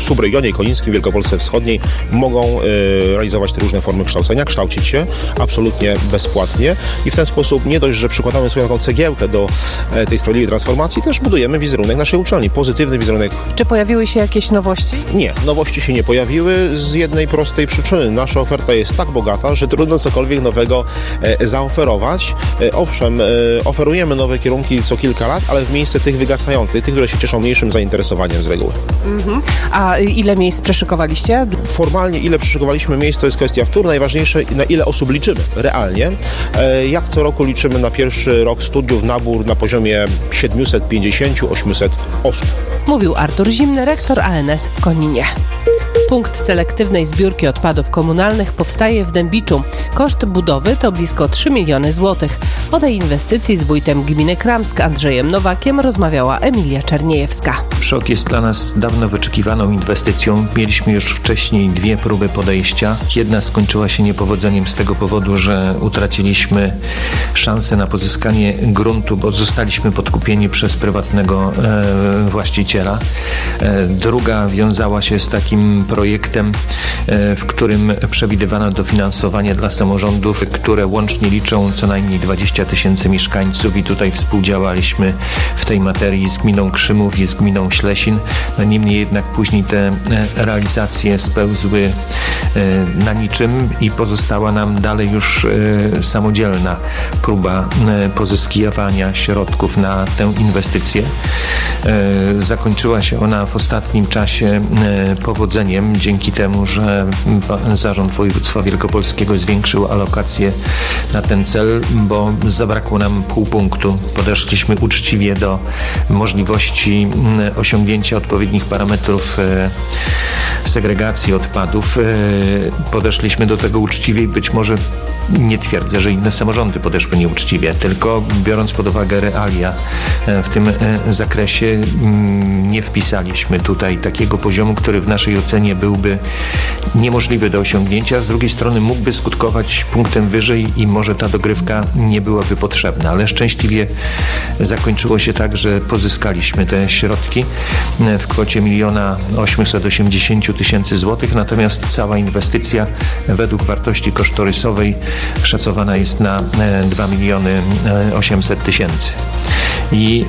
subregionie konińskim, Wielkopolsce Wschodniej mogą realizować te różne formy kształcenia, kształcić się absolutnie bezpłatnie i w ten sposób nie dość, że przykładamy swoją taką cegiełkę do tej sprawiedliwej transformacji, też budujemy wizerunek naszej uczelni, pozytywny wizerunek. Czy pojawiły się jakieś nowości? Nie, nowości się nie pojawiły z jednej prostej przyczyny. Nasza oferta jest tak bogata, że trudno cokolwiek nowego zaoferować. Owszem, oferujemy nowe kierunki co kilka lat, ale w miejsce tych wygasających, tych, które się cieszą mniejszym zainteresowaniem z reguły. A ile miejsc przeszykowaliście? Formalnie ile przeszykowaliśmy miejsc, to jest kwestia wtór. Najważniejsze, na ile osób liczymy realnie. Jak co roku liczymy na pierwszy rok studiów nabór na poziomie 750-800 osób. Mówił Artur Zimny, rektor ANS w Koninie. Punkt selektywnej zbiórki odpadów komunalnych powstaje w Dębiczu. Koszt budowy to blisko 3 miliony złotych. O tej inwestycji z wójtem gminy Kramsk Andrzejem Nowakiem rozmawiała Emilia Czerniejewska. Przok jest dla nas dawno wyczekiwaną inwestycją. Mieliśmy już wcześniej 2 próby podejścia. Jedna skończyła się niepowodzeniem z tego powodu, że utraciliśmy szansę na pozyskanie gruntu, bo zostaliśmy podkupieni przez prywatnego właściciela. Druga wiązała się z takim projektem, w którym przewidywano dofinansowanie dla samorządów, które łącznie liczą co najmniej 20 000 mieszkańców i tutaj współdziałaliśmy w tej materii z gminą Krzymów i z gminą Ślesin. Niemniej jednak później te realizacje spełzły na niczym i pozostała nam dalej już samodzielna próba pozyskiwania środków na tę inwestycję. Zakończyła się ona w ostatnim czasie powodzeniem, dzięki temu, że Zarząd Województwa Wielkopolskiego zwiększył alokację na ten cel, bo zabrakło nam pół punktu. Podeszliśmy uczciwie do możliwości osiągnięcia odpowiednich parametrów segregacji odpadów. Podeszliśmy do tego uczciwie i być może nie twierdzę, że inne samorządy podeszły nieuczciwie, tylko biorąc pod uwagę realia w tym zakresie nie wpisaliśmy tutaj takiego poziomu, który w naszej ocenie byłby niemożliwy do osiągnięcia, z drugiej strony mógłby skutkować punktem wyżej i może ta dogrywka nie byłaby potrzebna, ale szczęśliwie zakończyło się tak, że pozyskaliśmy te środki w kwocie 1 880 000 złotych, natomiast cała inwestycja według wartości kosztorysowej szacowana jest na 2 800 000. I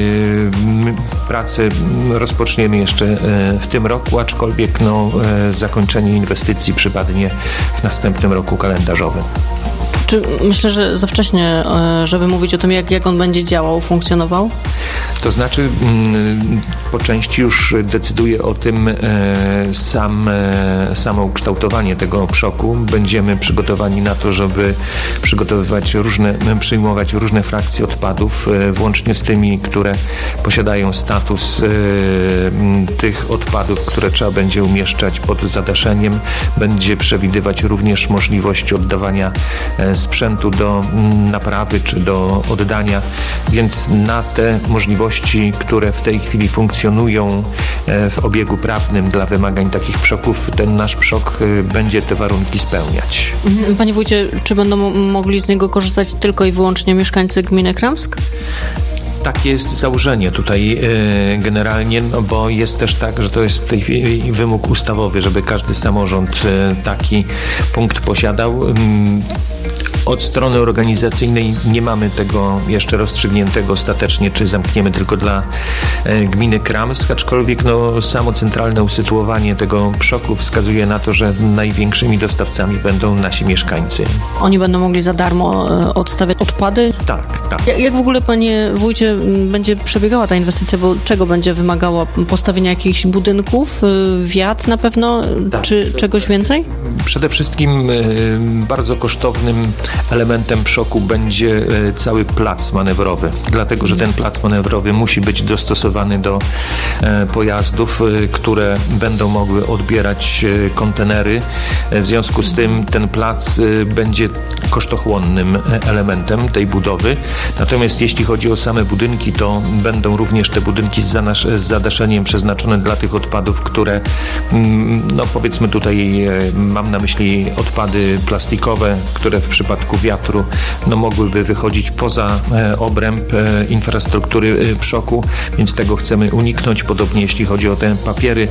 pracę rozpoczniemy jeszcze w tym roku, aczkolwiek zakończenie inwestycji przypadnie w następnym roku kalendarzowym. Czy myślę, że za wcześnie, żeby mówić o tym, jak on będzie działał, funkcjonował? To znaczy po części już decyduje o tym samo ukształtowanie tego przoku. Będziemy przygotowani na to, żeby przyjmować różne frakcje odpadów, włącznie z tymi, które posiadają status tych odpadów, które trzeba będzie umieszczać pod zadaszeniem. Będzie przewidywać również możliwość oddawania sprzętu do naprawy czy do oddania, więc na te możliwości, które w tej chwili funkcjonują w obiegu prawnym dla wymagań takich przoków, ten nasz przok będzie te warunki spełniać. Panie wójcie, czy będą mogli z niego korzystać tylko i wyłącznie mieszkańcy gminy Kramsk? Takie jest założenie tutaj generalnie, bo jest też tak, że to jest w tej chwili wymóg ustawowy, żeby każdy samorząd taki punkt posiadał. Od strony organizacyjnej nie mamy tego jeszcze rozstrzygniętego ostatecznie, czy zamkniemy tylko dla gminy Kramsk, aczkolwiek samo centralne usytuowanie tego przoku wskazuje na to, że największymi dostawcami będą nasi mieszkańcy. Oni będą mogli za darmo odstawiać odpady? Tak. Jak w ogóle, panie wójcie, będzie przebiegała ta inwestycja, bo czego będzie wymagała? Postawienia jakichś budynków, wiat na pewno, czy czegoś więcej? Przede wszystkim bardzo kosztownym elementem przoku będzie cały plac manewrowy, dlatego że ten plac manewrowy musi być dostosowany do pojazdów, które będą mogły odbierać kontenery. W związku z tym ten plac będzie kosztochłonnym elementem tej budowy. Natomiast jeśli chodzi o same budynki, to będą również te budynki z zadaszeniem przeznaczone dla tych odpadów, które powiedzmy tutaj mam na myśli odpady plastikowe, które w przypadku wiatru mogłyby wychodzić poza obręb infrastruktury przoku, więc tego chcemy uniknąć. Podobnie jeśli chodzi o te papiery